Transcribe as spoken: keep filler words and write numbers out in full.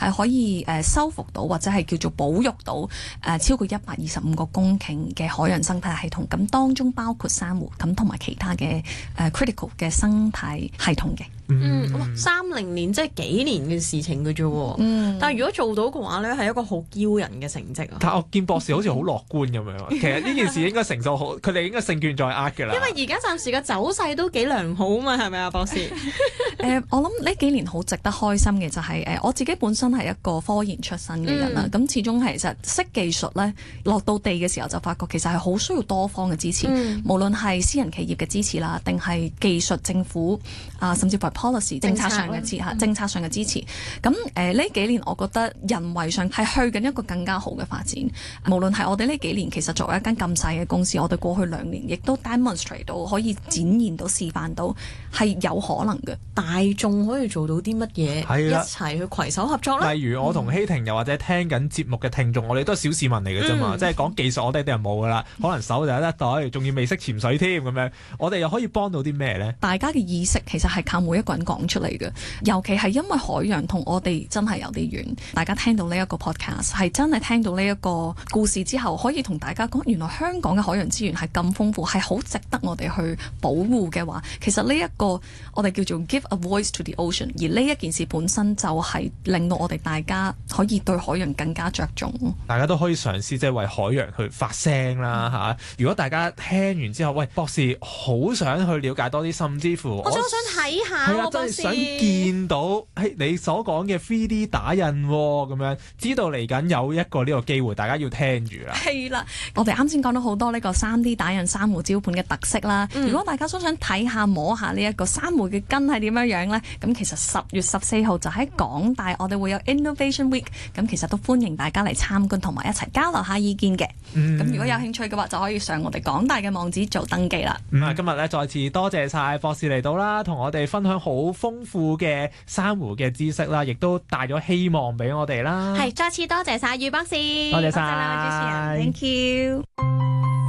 係可以誒修復到或者係叫做保育到誒、呃、超過一百二十五個公頃嘅海洋生態系統，咁當中包括珊瑚咁同埋其他嘅誒、呃、critical 嘅生態系統嘅。 嗯，哇，三零年即係幾年嘅事情嘅啫喎。嗯，但係如果做到嘅話咧，係一個好驕人嘅成績啊。 但我見博士好似好樂觀咁樣，其實呢件事應該成數好，佢哋應該勝券在握㗎啦。 因為而家暫時嘅走勢都幾良好啊嘛，係咪啊，博士？誒、 呃，我諗呢幾年好值得開心嘅就係、是、誒、呃，我自己本身係一個科研出身嘅人啦，咁、嗯、始終係其實識技術咧，落到地嘅時候就發覺其實係好需要多方嘅支持，嗯、無論係私人企業嘅支持啦，定係技術政府啊、呃，甚至乎係 policy 政策上嘅支嚇，政策上嘅支持。咁誒呢幾年，我覺得人為上係去緊一個更加好嘅發展。無論係我哋呢幾年，其實作為一間咁細嘅公司，我哋過去兩年亦都 demonstrate 到可以展現到、示範到係有可能嘅。 大眾可以做到啲乜嘢？一齊去攜手合作咧。 例如我同希婷，又或者聽緊節目嘅聽眾，我哋都係小市民嚟嘅啫嘛。嗯、即係講技術，我哋啲人冇噶啦，可能手就有一袋，仲要未識潛水添咁樣。我哋又可以幫到啲咩咧？大家嘅意識其實係靠每一個人講出嚟嘅。尤其係因為海洋同我哋真係有啲遠，大家聽到呢一個 podcast 係真係聽到呢一個故事之後，可以同大家講，原來香港嘅海洋資源係咁豐富，係好值得我哋去保護嘅話，其實呢一個我哋叫做 give a voice to the ocean， 而呢一件事本身就係令到我哋大家可以對海洋更加着重。大家都可以嘗試即係為海洋去發聲啦嚇、嗯！如果大家聽完之後，喂，博士好想去了解多啲，甚至乎我仲想睇下， 係啊，真係想見到喺你所講嘅 three D 打印咁、哦、樣，知道嚟緊有一個呢個機會，大家要聽住啦。係啦，我哋啱先講到好多呢個三 D 打印珊瑚礁盤嘅特色啦。嗯、如果大家都想睇下摸下呢一個珊瑚嘅根係點樣樣呢？咁其實十月十四號就喺港大，我哋會有 Innovation Week， 咁其實都歡迎大家嚟參觀同埋一齊交流下意見嘅。咁、嗯、如果有興趣嘅話，就可以上我哋港大嘅網址做登記啦。咁啊、嗯，今日咧再次多謝晒博士嚟到啦，同我哋分享好豐富嘅珊瑚嘅知識啦，亦都帶咗希望俾我哋啦。係，再次多謝晒余博士，多謝晒，多謝兩位主持人，Thank you。